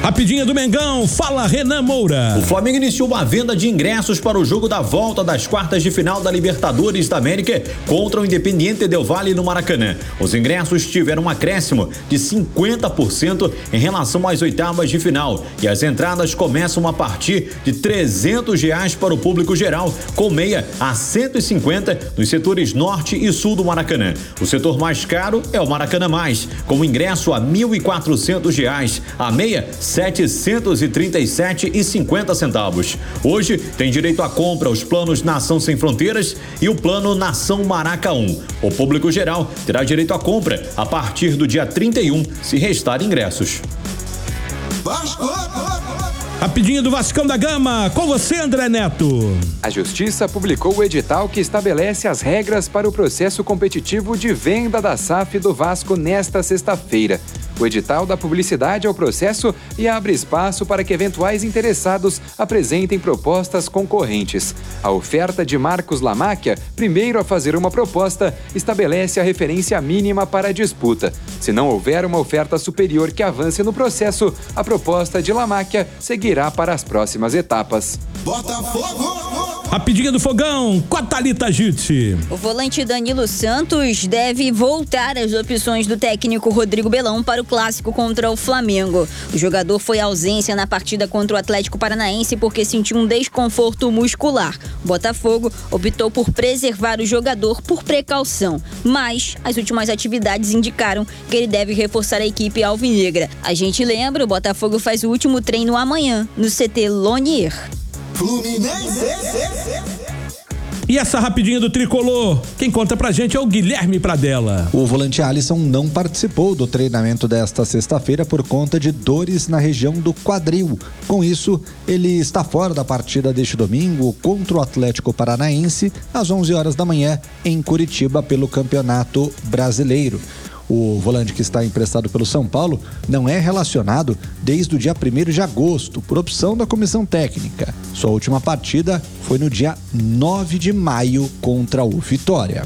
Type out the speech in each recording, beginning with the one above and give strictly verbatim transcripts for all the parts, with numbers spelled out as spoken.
Rapidinha do Mengão, fala Renan Moura. O Flamengo iniciou uma venda de ingressos para o jogo da volta das quartas de final da Libertadores da América contra o Independiente del Valle no Maracanã. Os ingressos tiveram um acréscimo de cinquenta por cento em relação às oitavas de final e as entradas começam a partir de trezentos reais para o público geral, com meia a cento e cinquenta nos setores norte e sul do Maracanã. O setor mais caro é o Maracanã Mais, com ingresso a mil e quatrocentos reais, a meia setecentos e trinta e sete e cinquenta centavos. Hoje tem direito à compra os planos Nação Sem Fronteiras e o plano Nação Maraca um. O público geral terá direito à compra a partir do dia trinta e um, se restar ingressos. Rapidinho do Vascão da Gama, com você, André Neto. A Justiça publicou o edital que estabelece as regras para o processo competitivo de venda da S A F do Vasco nesta sexta-feira. O edital dá publicidade ao processo e abre espaço para que eventuais interessados apresentem propostas concorrentes. A oferta de Marcos Lamáquia, primeiro a fazer uma proposta, estabelece a referência mínima para a disputa. Se não houver uma oferta superior que avance no processo, a proposta de Lamáquia seguirá para as próximas etapas. Botafogo! Rapidinha do Fogão, com a Thalita Gitti. O volante Danilo Santos deve voltar às opções do técnico Rodrigo Belão para o clássico contra o Flamengo. O jogador foi à ausência na partida contra o Atlético Paranaense porque sentiu um desconforto muscular. O Botafogo optou por preservar o jogador por precaução, mas as últimas atividades indicaram que ele deve reforçar a equipe alvinegra. A gente lembra, o Botafogo faz o último treino amanhã no C T Lonier. E essa rapidinha do Tricolor, quem conta pra gente é o Guilherme Pradella. O volante Alisson não participou do treinamento desta sexta-feira por conta de dores na região do quadril. Com isso, ele está fora da partida deste domingo contra o Atlético Paranaense às onze horas da manhã em Curitiba pelo Campeonato Brasileiro. O volante, que está emprestado pelo São Paulo, não é relacionado desde o dia primeiro de agosto, por opção da comissão técnica. Sua última partida foi no dia nove de maio contra o Vitória.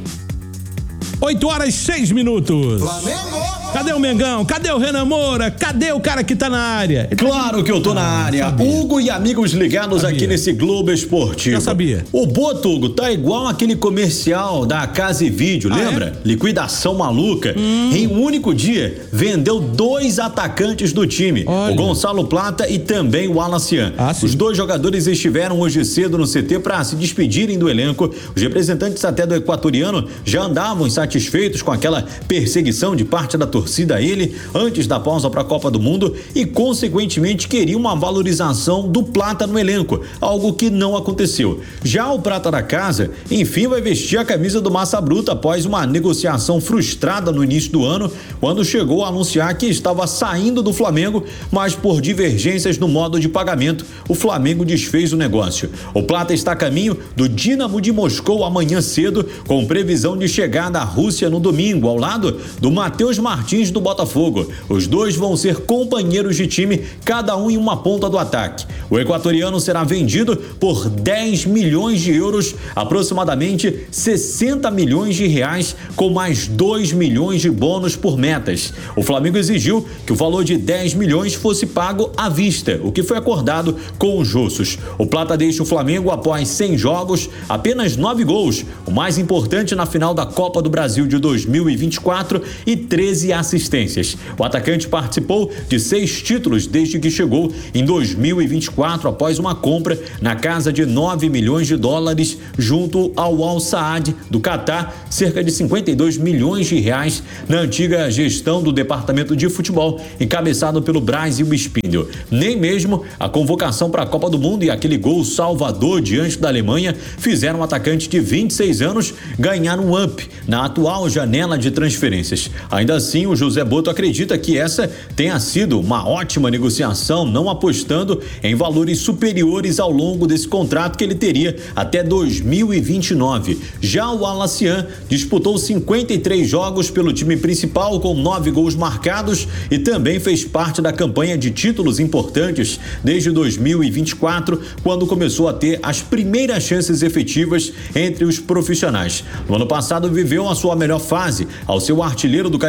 oito horas e seis minutos. Flamengo! Cadê o Mengão? Cadê o Renan Moura? Cadê o cara que tá na área? Claro que eu tô na área. Sabia. Hugo e amigos ligados sabia. Aqui nesse Globo Esportivo. Já sabia. O Boto, Hugo, tá igual aquele comercial da Casa e Vídeo, ah, lembra? É? Liquidação maluca. Hum. Em um único dia, vendeu dois atacantes do time. Olha. O Gonçalo Plata e também o Alacian. Ah, Os dois jogadores estiveram hoje cedo no C T para se despedirem do elenco. Os representantes até do equatoriano já andavam insatisfeitos com aquela perseguição de parte da torcida a ele antes da pausa para a Copa do Mundo e, consequentemente, queria uma valorização do Plata no elenco, algo que não aconteceu. Já o Prata da Casa, enfim, vai vestir a camisa do Massa Bruta após uma negociação frustrada no início do ano, quando chegou a anunciar que estava saindo do Flamengo, mas por divergências no modo de pagamento, o Flamengo desfez o negócio. O Plata está a caminho do Dínamo de Moscou amanhã cedo, com previsão de chegada à Rússia no domingo, ao lado do Matheus Martins do Botafogo. Os dois vão ser companheiros de time, cada um em uma ponta do ataque. O equatoriano será vendido por dez milhões de euros, aproximadamente sessenta milhões de reais, com mais dois milhões de bônus por metas. O Flamengo exigiu que o valor de dez milhões fosse pago à vista, o que foi acordado com os russos. O Plata deixa o Flamengo após cem jogos, apenas nove gols, o mais importante na final da Copa do Brasil de dois mil e vinte e quatro, e treze assistências. O atacante participou de seis títulos desde que chegou em dois mil e vinte e quatro após uma compra na casa de nove milhões de dólares junto ao Al Saad do Catar, cerca de cinquenta e dois milhões de reais na antiga gestão do departamento de futebol encabeçado pelo Brasil Spindle. Nem mesmo a convocação para a Copa do Mundo e aquele gol salvador diante da Alemanha fizeram o atacante de vinte e seis anos ganhar um up na atual janela de transferências. Ainda assim, o José Boto acredita que essa tenha sido uma ótima negociação, não apostando em valores superiores ao longo desse contrato que ele teria até dois mil e vinte e nove. Já o Alacian disputou cinquenta e três jogos pelo time principal com nove gols marcados e também fez parte da campanha de títulos importantes desde dois mil e vinte e quatro, quando começou a ter as primeiras chances efetivas entre os profissionais. No ano passado viveu a sua melhor fase ao ser o artilheiro do Carioca e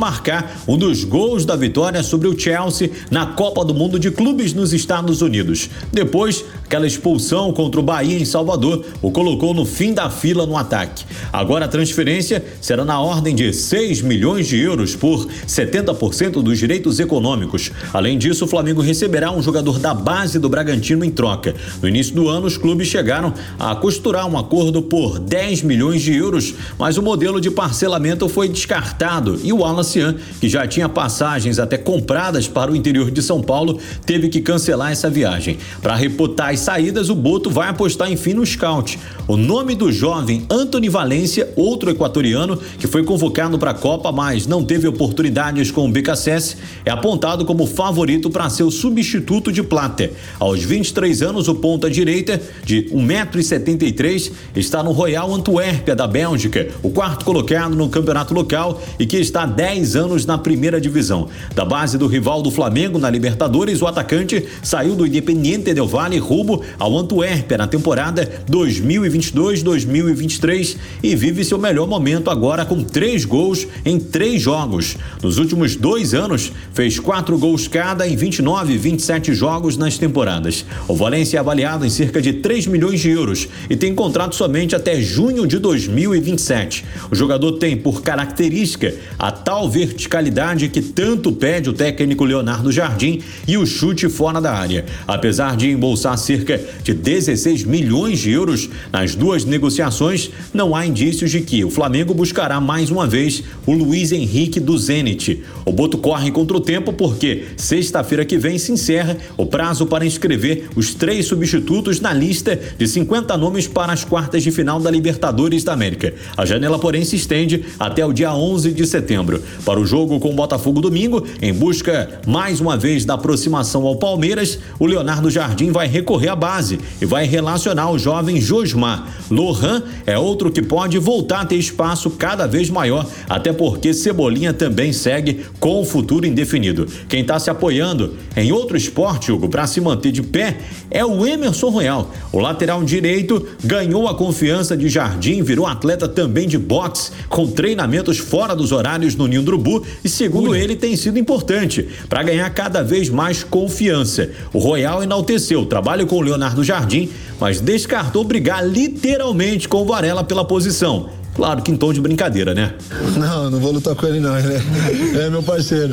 marcar um dos gols da vitória sobre o Chelsea na Copa do Mundo de Clubes nos Estados Unidos. Depois, aquela expulsão contra o Bahia em Salvador o colocou no fim da fila no ataque. Agora a transferência será na ordem de seis milhões de euros por setenta por cento dos direitos econômicos. Além disso, o Flamengo receberá um jogador da base do Bragantino em troca. No início do ano, os clubes chegaram a costurar um acordo por dez milhões de euros, mas o modelo de parcelamento foi descartado e o Wallace, que já tinha passagens até compradas para o interior de São Paulo, teve que cancelar essa viagem. Para reputar as saídas, o Boto vai apostar enfim no scout. O nome do jovem Antony Valência, outro equatoriano que foi convocado para a Copa, mas não teve oportunidades com o B K S S, é apontado como favorito para ser o substituto de Plata. Aos vinte e três anos, o ponta-direita, de um metro e setenta e três, está no Royal Antuérpia da Bélgica, o quarto colocado no campeonato local e que está há dez anos na primeira divisão. Da base do rival do Flamengo na Libertadores, o atacante saiu do Independiente del Valle rumo ao Antuérpia na temporada dois mil e vinte e dois dois mil e vinte e três e vive seu melhor momento agora com três gols em três jogos. Nos últimos dois anos, fez quatro gols cada em vinte e nove e vinte e sete jogos nas temporadas. O Valência é avaliado em cerca de três milhões de euros e tem contrato somente até junho de dois mil e vinte e sete. O jogador tem por característica a tal verticalidade que tanto pede o técnico Leonardo Jardim e o chute fora da área. Apesar de embolsar cerca de dezesseis milhões de euros nas duas negociações, não há indícios de que o Flamengo buscará mais uma vez o Luiz Henrique do Zenit. O Boto corre contra o tempo porque sexta-feira que vem se encerra o prazo para inscrever os três substitutos na lista de cinquenta nomes para as quartas de final da Libertadores da América. A janela, porém, se estende até o dia onze de setembro. Para o jogo com o Botafogo domingo, em busca mais uma vez da aproximação ao Palmeiras, o Leonardo Jardim vai recorrer à base e vai relacionar o jovem Josmar. Lohan é outro que pode voltar a ter espaço cada vez maior, até porque Cebolinha também segue com o futuro indefinido. Quem está se apoiando em outro esporte, Hugo, para se manter de pé, é o Emerson Royal. O lateral direito ganhou a confiança de Jardim, virou atleta também de boxe, com treinamentos fora dos horários no Ninho do Urubu e, segundo Ui. ele, tem sido importante para ganhar cada vez mais confiança. O Royal enalteceu o trabalho com o Leonardo Jardim, mas descartou brigar literalmente com o Varela pela posição. Claro que em tom de brincadeira, né? Não, não vou lutar com ele não, ele é, ele é meu parceiro.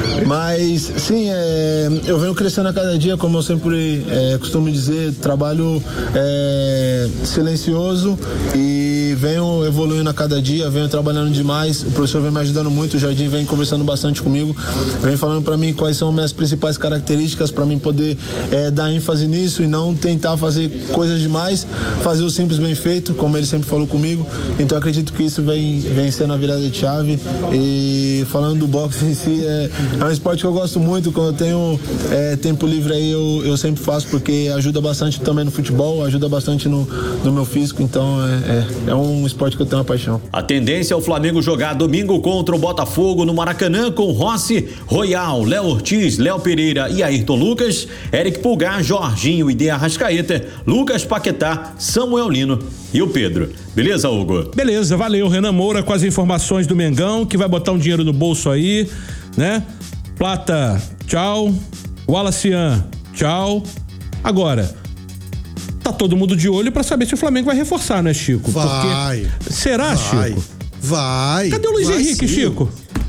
Mas, sim, é, eu venho crescendo a cada dia, como eu sempre é, costumo dizer, trabalho é, silencioso e venho evoluindo a cada dia, venho trabalhando demais, o professor vem me ajudando muito, o Jardim vem conversando bastante comigo, vem falando pra mim quais são minhas principais características pra mim poder é, dar ênfase nisso e não tentar fazer coisas demais, fazer o simples bem feito, como ele sempre falou comigo. Então acredito Acredito que isso vem, vem sendo a virada de chave. E falando do boxe em si, é, é um esporte que eu gosto muito. Quando eu tenho é, tempo livre aí, eu, eu sempre faço, porque ajuda bastante também no futebol, ajuda bastante no, no meu físico. Então é, é, é um esporte que eu tenho uma paixão. A tendência é o Flamengo jogar domingo contra o Botafogo no Maracanã com Rossi, Royal, Léo Ortiz, Léo Pereira e Ayrton Lucas, Eric Pulgar, Jorginho e De Arrascaeta, Lucas Paquetá, Samuel Lino e o Pedro. Beleza, Hugo? Beleza, valeu. Renan Moura com as informações do Mengão, que vai botar um dinheiro no bolso aí, né? Plata, tchau. Wallacian, tchau. Agora, tá todo mundo de olho pra saber se o Flamengo vai reforçar, né, Chico? Vai. Porque... Será, vai, Chico? Vai. Cadê o Luiz vai Henrique, sim. Chico?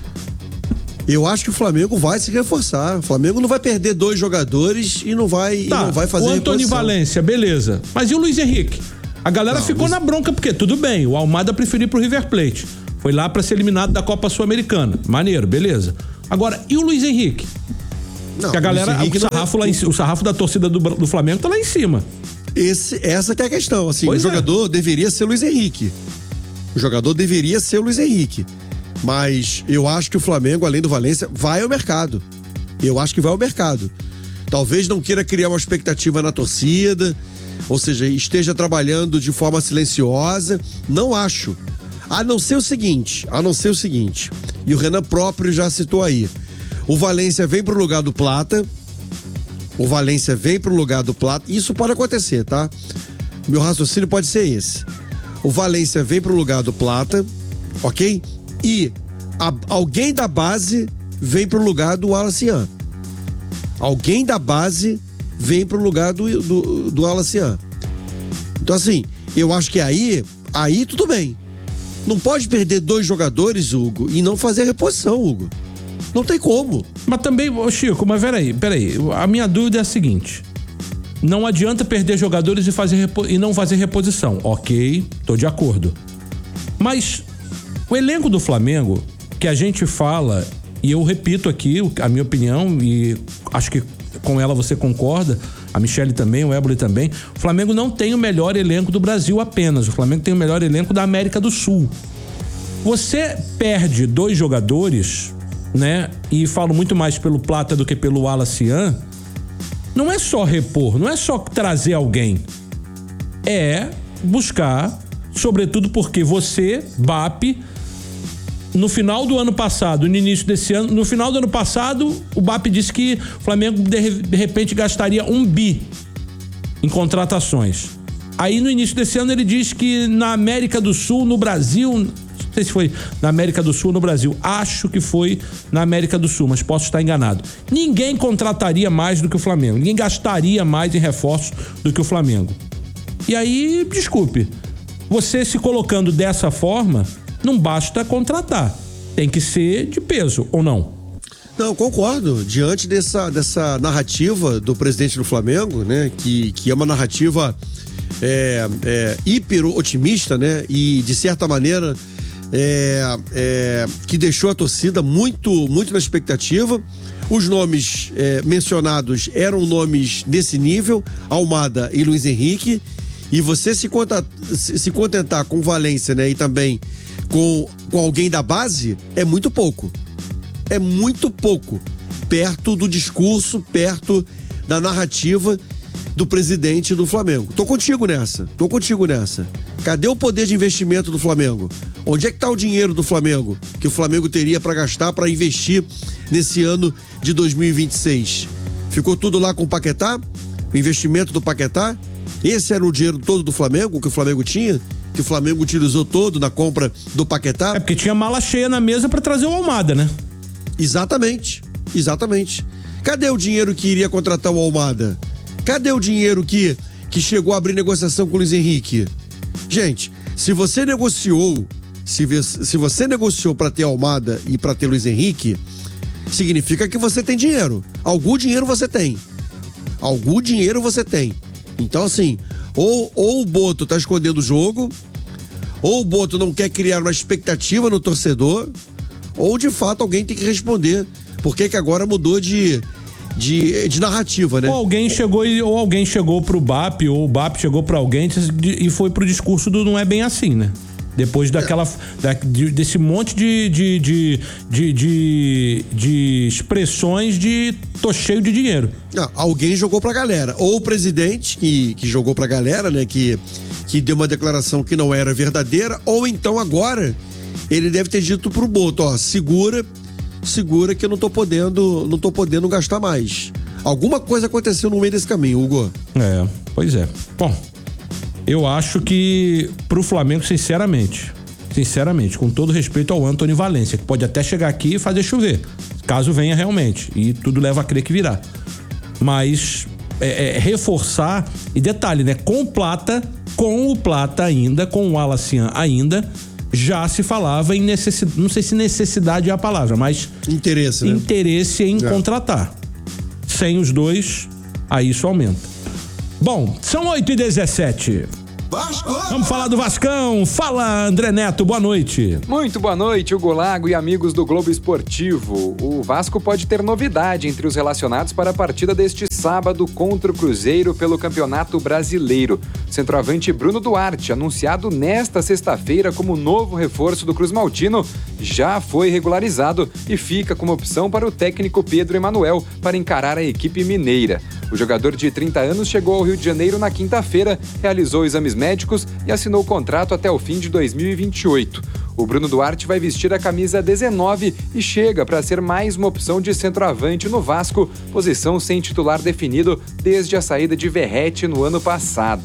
Eu acho que o Flamengo vai se reforçar. O Flamengo não vai perder dois jogadores e não vai, tá, e não vai fazer o Antony Valência, beleza. Mas e o Luiz Henrique? A galera não, ficou Luiz... na bronca, porque tudo bem, o Almada preferiu ir pro River Plate. Foi lá pra ser eliminado da Copa Sul-Americana. Maneiro, beleza. Agora, e o Luiz Henrique? Não, que a galera, o, o, sarrafo é... lá em, o sarrafo da torcida do, do Flamengo tá lá em cima. Esse, essa que é a questão, assim, pois o é. jogador deveria ser o Luiz Henrique. O jogador deveria ser o Luiz Henrique. Mas eu acho que o Flamengo, além do Valência, vai ao mercado. Eu acho que vai ao mercado. Talvez não queira criar uma expectativa na torcida, ou seja, esteja trabalhando de forma silenciosa. Não acho. A não ser o seguinte, a não ser o seguinte, e o Renan próprio já citou aí. O Valência vem pro lugar do Plata. O Valência vem pro lugar do Plata. Isso pode acontecer, tá? Meu raciocínio pode ser esse. O Valência vem pro lugar do Plata, ok? E a, alguém da base vem pro lugar do Wallace Ian. Alguém da base vem pro lugar do, do, do Wallace Ian. Então, assim, eu acho que aí, aí tudo bem. Não pode perder dois jogadores, Hugo, e não fazer reposição, Hugo. Não tem como. Mas também, ô Chico, mas peraí, peraí. A minha dúvida é a seguinte. Não adianta perder jogadores e, fazer repo... e não fazer reposição. Ok, tô de acordo. Mas o elenco do Flamengo, que a gente fala, e eu repito aqui a minha opinião, e acho que com ela você concorda, a Michele também, o Éboli também, o Flamengo não tem o melhor elenco do Brasil apenas, o Flamengo tem o melhor elenco da América do Sul. Você perde dois jogadores, né, e falo muito mais pelo Plata do que pelo Wallace Ian, não é só repor, não é só trazer alguém, é buscar, sobretudo porque você, B A P, no final do ano passado, no início desse ano, no final do ano passado, o B A P disse que o Flamengo de repente gastaria um bi em contratações. Aí no início desse ano ele diz que na América do Sul, no Brasil, não sei se foi na América do Sul ou no Brasil, acho que foi na América do Sul, mas posso estar enganado. Ninguém contrataria mais do que o Flamengo, ninguém gastaria mais em reforços do que o Flamengo. E aí, desculpe, você se colocando dessa forma, não basta contratar, tem que ser de peso, ou não? Não, concordo. Diante dessa, dessa narrativa do presidente do Flamengo, né, que, que é uma narrativa é, é, hiper otimista, né, e de certa maneira é, é, que deixou a torcida muito, muito na expectativa. Os nomes é, mencionados eram nomes desse nível, Almada e Luiz Henrique, e você se, conta, se, se contentar com Valência, né, e também com, com alguém da base, é muito pouco. É muito pouco. Perto do discurso, perto da narrativa do presidente do Flamengo. Tô contigo nessa, tô contigo nessa. Cadê o poder de investimento do Flamengo? Onde é que tá o dinheiro do Flamengo que o Flamengo teria para gastar, para investir nesse ano de dois mil e vinte e seis? Ficou tudo lá com o Paquetá? O investimento do Paquetá? Esse era o dinheiro todo do Flamengo, que o Flamengo tinha? Que o Flamengo utilizou todo na compra do Paquetá? É porque tinha mala cheia na mesa para trazer o Almada, né? Exatamente, exatamente. Cadê o dinheiro que iria contratar o Almada? Cadê o dinheiro que, que chegou a abrir negociação com o Luiz Henrique? Gente, se você negociou, se, se você negociou para ter Almada e para ter Luiz Henrique, significa que você tem dinheiro. Algum dinheiro você tem. Algum dinheiro você tem. Então, assim, ou, ou o Boto tá escondendo o jogo, ou o Boto não quer criar uma expectativa no torcedor, ou de fato alguém tem que responder por que que agora mudou de, de, de narrativa, né? Ou alguém chegou e, ou alguém chegou pro B A P, ou o B A P chegou pra alguém e foi pro discurso do não é bem assim, né? Depois daquela, é. da, de, desse monte de, de, de, de, de, de expressões de tô cheio de dinheiro. Não, alguém jogou pra galera. Ou o presidente que, que jogou pra galera, né? Que, que deu uma declaração que não era verdadeira, ou então agora ele deve ter dito pro Boto, ó, segura, segura que eu não tô podendo, não tô podendo gastar mais. Alguma coisa aconteceu no meio desse caminho, Hugo. É, pois é. Bom, eu acho que pro Flamengo, sinceramente, sinceramente, com todo respeito ao Antony Valência, que pode até chegar aqui e fazer chover, caso venha realmente, e tudo leva a crer que virá. Mas é, é, reforçar, e detalhe, né, com o Plata, com o Plata ainda, com o Wallace Ian ainda, já se falava em necessidade, não sei se necessidade é a palavra, mas interesse, né? interesse em é. contratar. Sem os dois, aí isso aumenta. Bom, são oito e dezessete. Vasco! Vamos falar do Vascão. Fala, André Neto, boa noite. Muito boa noite, Hugo Lago e amigos do Globo Esportivo. O Vasco pode ter novidade entre os relacionados para a partida deste sábado contra o Cruzeiro pelo Campeonato Brasileiro. Centroavante Bruno Duarte, anunciado nesta sexta-feira como novo reforço do Cruz Maltino, já foi regularizado e fica como opção para o técnico Pedro Emanuel para encarar a equipe mineira. O jogador de trinta anos chegou ao Rio de Janeiro na quinta-feira, realizou exames médicos e assinou o contrato até o fim de dois mil e vinte e oito. O Bruno Duarte vai vestir a camisa dezenove e chega para ser mais uma opção de centroavante no Vasco, posição sem titular definido desde a saída de Verratti no ano passado.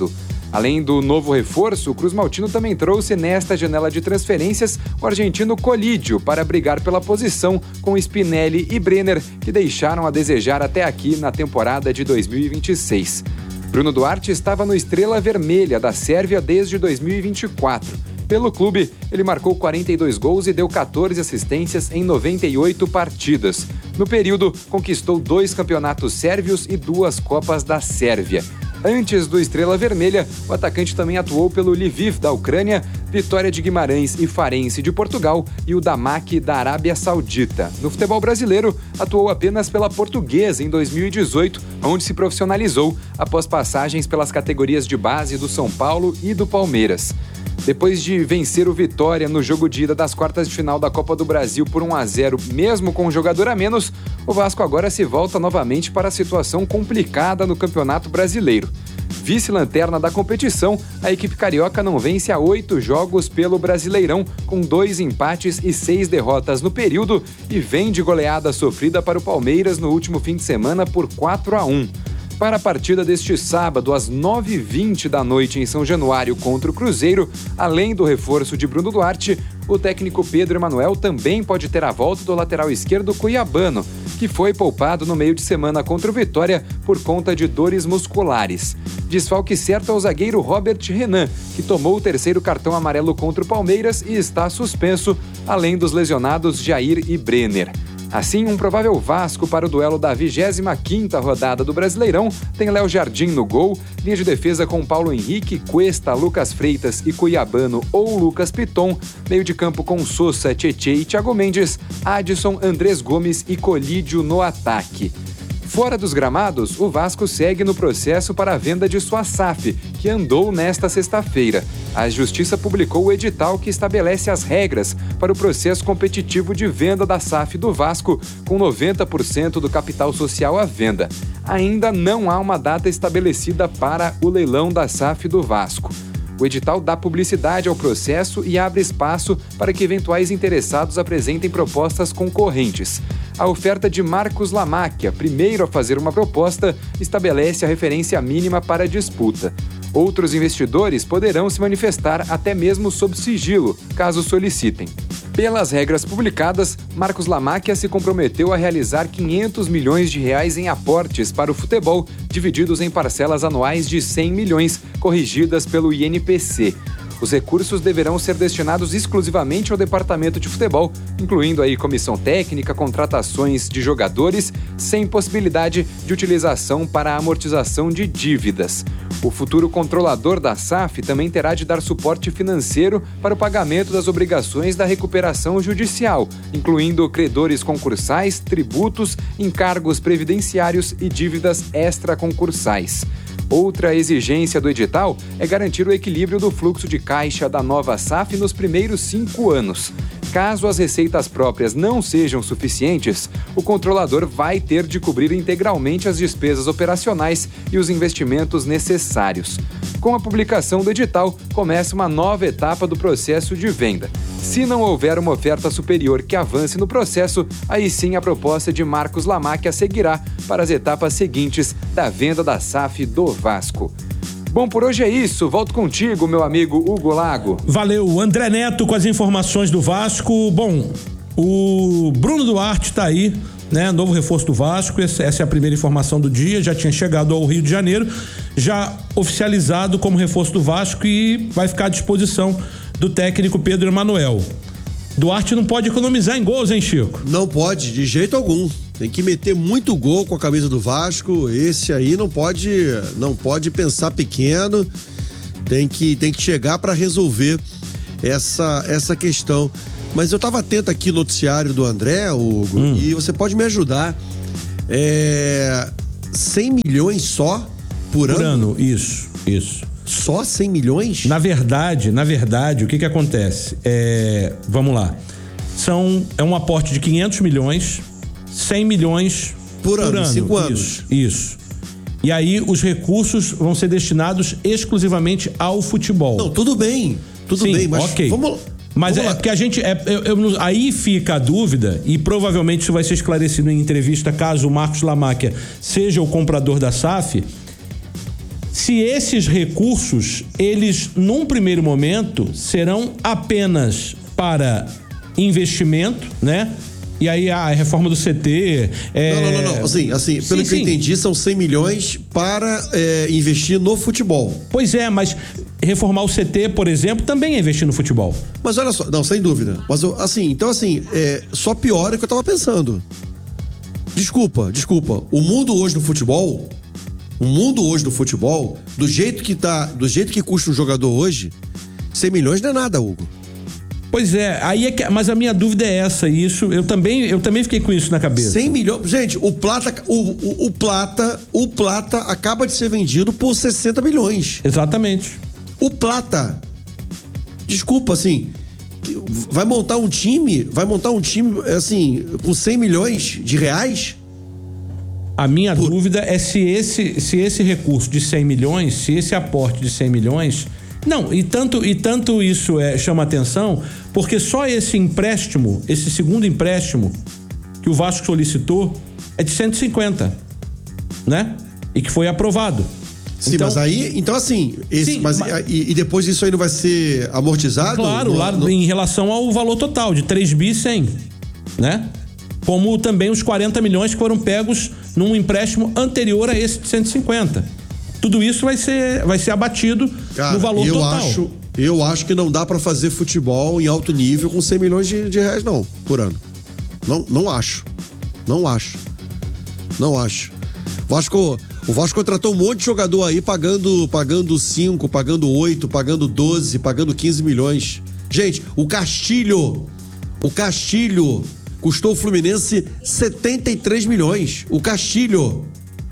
Além do novo reforço, o Cruz Maltino também trouxe nesta janela de transferências o argentino Colídio para brigar pela posição com Spinelli e Brenner, que deixaram a desejar até aqui na temporada de dois mil e vinte e seis. Bruno Duarte estava no Estrela Vermelha da Sérvia desde dois mil e vinte e quatro. Pelo clube, ele marcou quarenta e dois gols e deu quatorze assistências em noventa e oito partidas. No período, conquistou dois campeonatos sérvios e duas Copas da Sérvia. Antes do Estrela Vermelha, o atacante também atuou pelo Lviv da Ucrânia, Vitória de Guimarães e Farense de Portugal e o Damac da Arábia Saudita. No futebol brasileiro, atuou apenas pela Portuguesa em dois mil e dezoito, onde se profissionalizou após passagens pelas categorias de base do São Paulo e do Palmeiras. Depois de vencer o Vitória no jogo de ida das quartas de final da Copa do Brasil por um a zero, mesmo com um jogador a menos, o Vasco agora se volta novamente para a situação complicada no Campeonato Brasileiro. Vice-lanterna da competição, a equipe carioca não vence há oito jogos pelo Brasileirão, com dois empates e seis derrotas no período, e vem de goleada sofrida para o Palmeiras no último fim de semana por quatro a um. Para a partida deste sábado, às nove e vinte da noite em São Januário contra o Cruzeiro, além do reforço de Bruno Duarte, o técnico Pedro Emanuel também pode ter a volta do lateral esquerdo cuiabano, que foi poupado no meio de semana contra o Vitória por conta de dores musculares. Desfalque certo ao zagueiro Robert Renan, que tomou o terceiro cartão amarelo contra o Palmeiras e está suspenso, além dos lesionados Jair e Brenner. Assim, um provável Vasco para o duelo da vigésima quinta rodada do Brasileirão tem Léo Jardim no gol, linha de defesa com Paulo Henrique, Cuesta, Lucas Freitas e Cuiabano ou Lucas Piton, meio de campo com Sousa, Tietê e Thiago Mendes, Adson, Andrés Gomes e Colídio no ataque. Fora dos gramados, o Vasco segue no processo para a venda de sua S A F, que andou nesta sexta-feira. A Justiça publicou o edital que estabelece as regras para o processo competitivo de venda da S A F do Vasco, com noventa por cento do capital social à venda. Ainda não há uma data estabelecida para o leilão da S A F do Vasco. O edital dá publicidade ao processo e abre espaço para que eventuais interessados apresentem propostas concorrentes. A oferta de Marcos Lamáquia, primeiro a fazer uma proposta, estabelece a referência mínima para a disputa. Outros investidores poderão se manifestar até mesmo sob sigilo, caso solicitem. Pelas regras publicadas, Marcos Lamáquia se comprometeu a realizar quinhentos milhões de reais em aportes para o futebol, divididos em parcelas anuais de cem milhões, corrigidas pelo I N P C. Os recursos deverão ser destinados exclusivamente ao departamento de futebol, incluindo aí comissão técnica, contratações de jogadores, sem possibilidade de utilização para a amortização de dívidas. O futuro controlador da S A F também terá de dar suporte financeiro para o pagamento das obrigações da recuperação judicial, incluindo credores concursais, tributos, encargos previdenciários e dívidas extraconcursais. Outra exigência do edital é garantir o equilíbrio do fluxo de caixa da nova S A F nos primeiros cinco anos. Caso as receitas próprias não sejam suficientes, o controlador vai ter de cobrir integralmente as despesas operacionais e os investimentos necessários. Com a publicação do edital, começa uma nova etapa do processo de venda. Se não houver uma oferta superior que avance no processo, aí sim a proposta de Marcos Lamáquia seguirá para as etapas seguintes da venda da S A F do Vasco. Bom, por hoje é isso. Volto contigo, meu amigo Hugo Lago. Valeu. André Neto com as informações do Vasco. Bom, o Bruno Duarte tá aí, né? Novo reforço do Vasco. Essa é a primeira informação do dia. Já tinha chegado ao Rio de Janeiro, já oficializado como reforço do Vasco e vai ficar à disposição do técnico Pedro Emanuel. Duarte não pode economizar em gols, hein, Chico? Não pode, de jeito algum. Tem que meter muito gol com a camisa do Vasco. Esse aí não pode, não pode pensar pequeno. Tem que, tem que chegar para resolver essa, essa questão. Mas eu estava atento aqui no noticiário do André, Hugo, hum. e você pode me ajudar. É, cem milhões só por, por ano? Por ano, isso, isso. Só cem milhões? Na verdade, na verdade, o que que acontece? É, vamos lá. São, é um aporte de quinhentos milhões, cem milhões por, por ano, ano. Cinco anos. Isso, isso. E aí os recursos vão ser destinados exclusivamente ao futebol. Não, tudo bem, tudo Sim, bem, mas ok. vamos... Mas Vamos é lá. porque a gente. É, eu, eu, aí fica a dúvida, e provavelmente isso vai ser esclarecido em entrevista, caso o Marcos Lamáquia seja o comprador da S A F. se esses recursos, eles, num primeiro momento, serão apenas para investimento, né? E aí a reforma do C T... É... Não, não, não, não. Assim, assim pelo sim, que sim. eu entendi, são cem milhões para é, investir no futebol. Pois é, mas reformar o C T, por exemplo, também é investir no futebol. Mas olha só, não, sem dúvida. Mas assim, então assim, é, só piora o que eu tava pensando. Desculpa, desculpa. O mundo hoje do futebol, o mundo hoje do futebol, do jeito que tá, do jeito que custa um jogador hoje, cem milhões não é nada, Hugo. Pois é, aí é que, mas a minha dúvida é essa, isso, eu também, eu também fiquei com isso na cabeça. cem milhões, gente, o Plata, o, o, o Plata, o Plata acaba de ser vendido por sessenta milhões. Exatamente. O Plata, desculpa, assim, vai montar um time, vai montar um time, assim, com cem milhões de reais? A minha por... dúvida é se esse, se esse recurso de cem milhões, se esse aporte de cem milhões... Não, e tanto, e tanto isso é, chama atenção, porque só esse empréstimo, esse segundo empréstimo que o Vasco solicitou é de cento e cinquenta, né? E que foi aprovado. Sim, então, mas aí, então assim, esse, sim, mas, mas e, e depois isso aí não vai ser amortizado? Claro, no, lá no... em relação ao valor total, de três bi cem, né? Como também os quarenta milhões que foram pegos num empréstimo anterior a esse de cento e cinquenta. Tudo isso vai ser, vai ser abatido Cara, no valor eu total. Acho, eu acho que não dá pra fazer futebol em alto nível com cem milhões de, de reais, não, por ano. Não, não acho. Não acho. Não acho. Vasco, o Vasco contratou um monte de jogador aí pagando pagando cinco, pagando oito, pagando doze, pagando quinze milhões. Gente, o Castilho, o Castilho custou o Fluminense setenta e três milhões. O Castilho.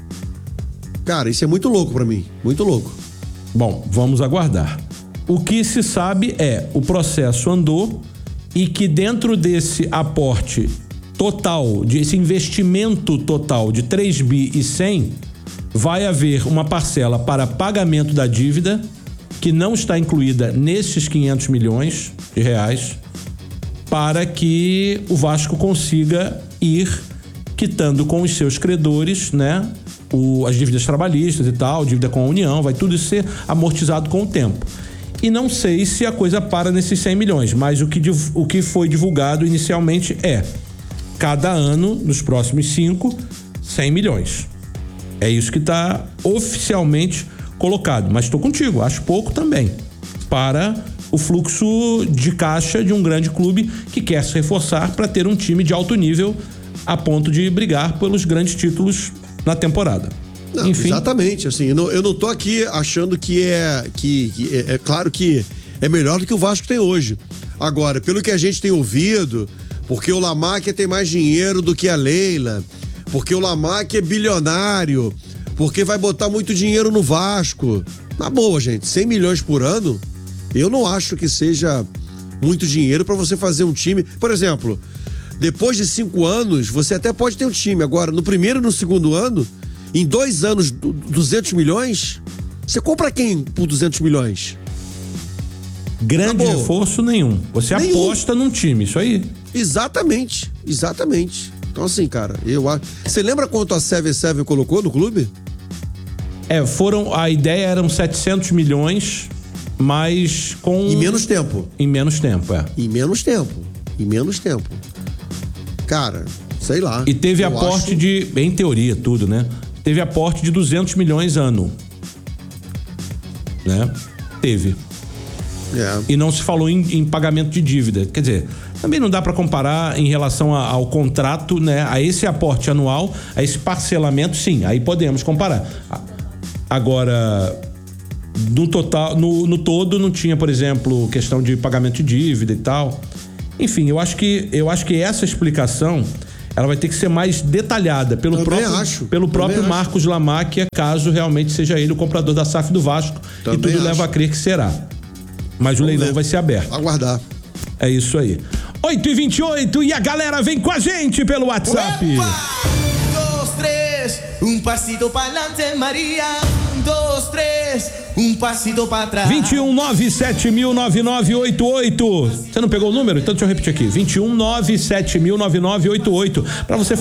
Cara, isso é muito louco pra mim, muito louco. Bom, vamos aguardar. O que se sabe é, o processo andou e que dentro desse aporte total, desse investimento total de três bi e cem, vai haver uma parcela para pagamento da dívida, que não está incluída nesses quinhentos milhões de reais, para que o Vasco consiga ir quitando com os seus credores, né? O, as dívidas trabalhistas e tal, dívida com a União, vai tudo isso ser amortizado com o tempo. E não sei se a coisa para nesses cem milhões, mas o que, o que foi divulgado inicialmente é cada ano, nos próximos cinco, cem milhões. É isso que está oficialmente colocado, mas estou contigo, acho pouco também para o fluxo de caixa de um grande clube que quer se reforçar para ter um time de alto nível a ponto de brigar pelos grandes títulos na temporada. Não, enfim. Exatamente, assim, eu não, eu não tô aqui achando que é que, que é, é claro que é melhor do que o Vasco tem hoje. Agora, pelo que a gente tem ouvido, porque o Lamáquia tem mais dinheiro do que a Leila, porque o Lamáquia é bilionário, porque vai botar muito dinheiro no Vasco. Na boa, gente, cem milhões por ano, eu não acho que seja muito dinheiro para você fazer um time. Por exemplo, depois de cinco anos, você até pode ter um time. Agora, no primeiro e no segundo ano, em dois anos, duzentos milhões, você compra quem por duzentos milhões? Grande reforço nenhum. Você nenhum. aposta num time, isso aí. Exatamente, exatamente. Então assim, cara, eu acho... Você lembra quanto a sete sete colocou no clube? É, foram... A ideia eram setecentos milhões, mas com... Em menos tempo. Em menos tempo, é. Em menos tempo. Em menos tempo. Cara, sei lá. E teve aporte acho... de... Em teoria, tudo, né? Teve aporte de duzentos milhões ano. Né? Teve. É. E não se falou em, em pagamento de dívida. Quer dizer, também não dá para comparar em relação a, ao contrato, né? A esse aporte anual, a esse parcelamento, sim, aí podemos comparar. Agora, no total, no, no todo, não tinha, por exemplo, questão de pagamento de dívida e tal. Enfim, eu acho que, eu acho que essa explicação ela vai ter que ser mais detalhada pelo Também próprio, acho. pelo próprio Também Marcos acho. Lamáquia, caso realmente seja ele o comprador da S A F do Vasco. Também e tudo acho. leva a crer que será. Mas Vamos o leilão ver. vai ser aberto. Aguardar. É isso aí. oito e vinte e oito e a galera vem com a gente pelo WhatsApp. Um, dois, três, um passito para adelante, Maria. Um, dois, três, um passito para trás. vinte e um, nove sete mil, nove nove oito oito. Você não pegou o número? Então deixa eu repetir aqui. vinte e um, nove sete mil, nove nove oito oito. Pra você